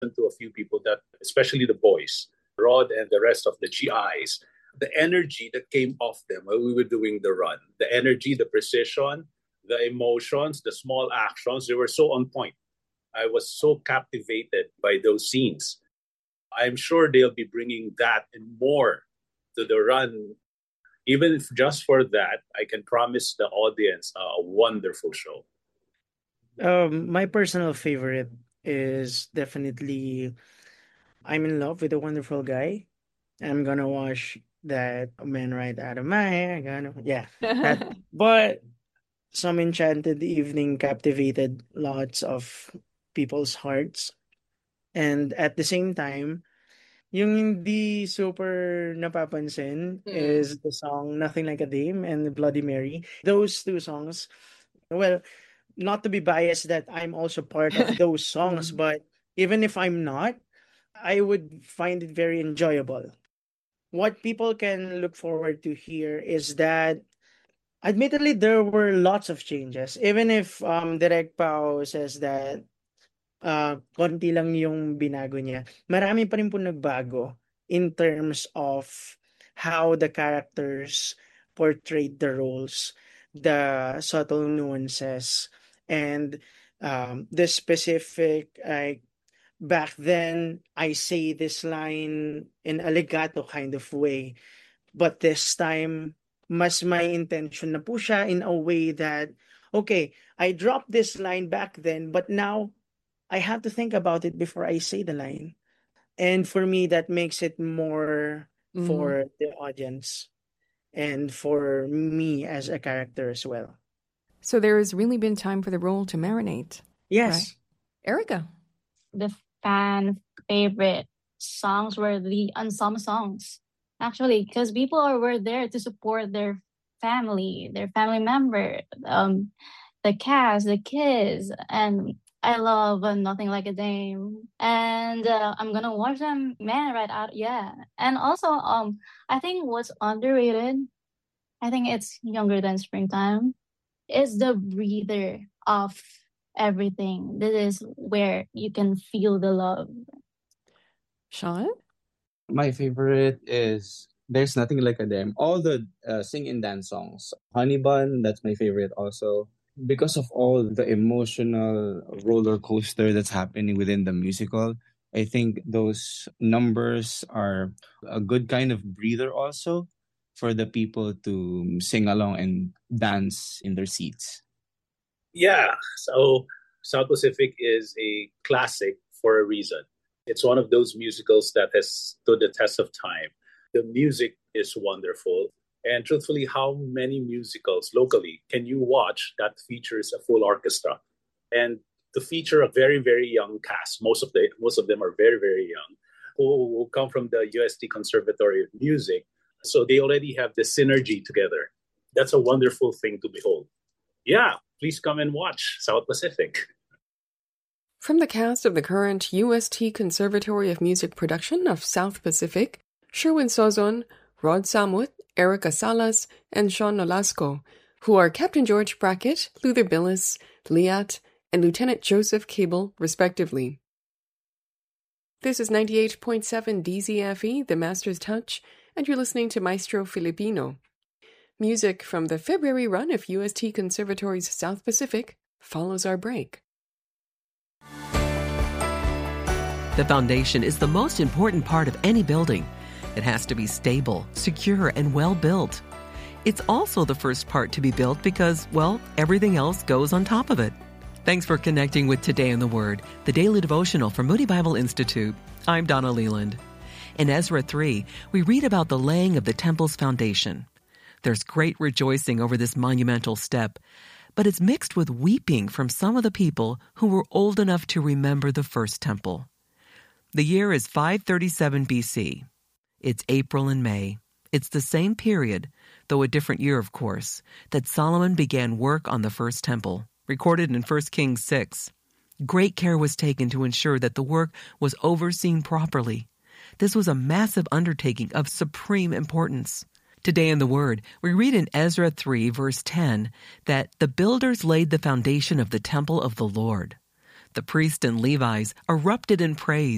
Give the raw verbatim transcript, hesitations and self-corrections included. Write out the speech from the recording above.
to a few people that, especially the boys, Rod and the rest of the G Is, the energy that came off them while we were doing the run, the energy, the precision, the emotions, the small actions, they were so on point. I was so captivated by those scenes. I'm sure they'll be bringing that and more to the run. Even if just for that, I can promise the audience a wonderful show. Um, my personal favorite is definitely I'm in love with a wonderful guy. I'm gonna watch that man right out of my hair. Gonna yeah that. But some enchanted evening captivated lots of people's hearts, and at the same time, yung hindi super napapansin Mm. is the song "Nothing Like a Dame" and "Bloody Mary." Those two songs. Well, not to be biased that I'm also part of those songs, Mm. but even if I'm not, I would find it very enjoyable. What people can look forward to here is that admittedly there were lots of changes. Even if um Direct Pao says that uh konti lang yung binago niya, marami pa rin po nagbago in terms of how the characters portrayed the roles, the subtle nuances, and um, the specific like back then I say this line in a legato kind of way, but this time mas may intention na po siya in a way that okay, I dropped this line back then, but now I have to think about it before I say the line. And for me that makes it more Mhm. for the audience and for me as a character as well. So there has really been time for the role to marinate. Right. Yes. Erica. The fan favorite songs were the unsung songs, actually, because people are were there to support their family, their family member, um, the cast, the kids, and I love uh, Nothing Like a Dame, and uh, I'm gonna watch them, man, right out, yeah. And also, um, I think what's underrated, I think it's Younger Than Springtime, is the breather of everything. This is where you can feel the love. Sean? My favorite is There's Nothing Like a Them. All the uh, sing and dance songs. Honey Bun, that's my favorite also. Because of all the emotional roller coaster that's happening within the musical, I think those numbers are a good kind of breather also for the people to sing along and dance in their seats. Yeah, so South Pacific is a classic for a reason. It's one of those musicals that has stood the test of time. The music is wonderful. And truthfully, how many musicals locally can you watch that features a full orchestra? And to feature a very, very young cast, most of the most of them are very, very young, who, who come from the U S T Conservatory of Music. So they already have the synergy together. That's a wonderful thing to behold. Yeah, please come and watch South Pacific. From the cast of the current U S T Conservatory of Music production of South Pacific, Sherwin Sozon, Rod Samut, Erica Salas, and Sean Nolasco, who are Captain George Brackett, Luther Billis, Liat, and Lieutenant Joseph Cable, respectively. This is ninety-eight point seven D Z F E, The Master's Touch, and you're listening to Maestro Filipino. Music from the February run of U S T Conservatory's South Pacific follows our break. The foundation is the most important part of any building. It has to be stable, secure, and well built. It's also the first part to be built because, well, everything else goes on top of it. Thanks for connecting with Today in the Word, the daily devotional from Moody Bible Institute. I'm Donna Leland. In Ezra three, we read about the laying of the temple's foundation. There's great rejoicing over this monumental step, but it's mixed with weeping from some of the people who were old enough to remember the first temple. The year is five thirty-seven B C. It's April and May. It's the same period, though a different year, of course, that Solomon began work on the first temple, recorded in First Kings six. Great care was taken to ensure that the work was overseen properly. This was a massive undertaking of supreme importance. Today in the Word, we read in Ezra three, verse ten, that the builders laid the foundation of the temple of the Lord. The priests and Levites erupted in praise